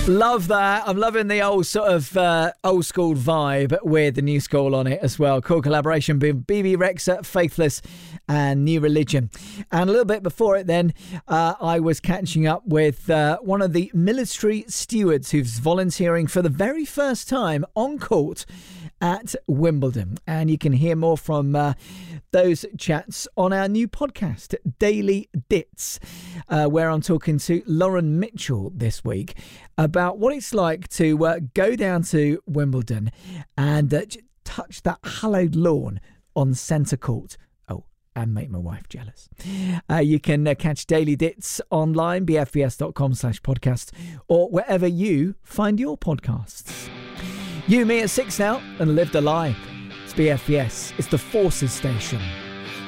Love that. I'm loving the old sort of old school vibe with the new school on it as well. Cool collaboration between BB Rexha, Faithless and New Religion. And a little bit before it then, I was catching up with one of the military stewards who's volunteering for the very first time on court at Wimbledon. And you can hear more from those chats on our new podcast, Daily Dits, where I'm talking to Lauren Mitchell this week about what it's like to go down to Wimbledon and touch that hallowed lawn on centre court. Oh, and make my wife jealous. You can catch Daily Dits online, bfbs.com/podcast, or wherever you find your podcasts. You, me at 6 now, and lived a lie. It's BFBS. It's the Forces Station.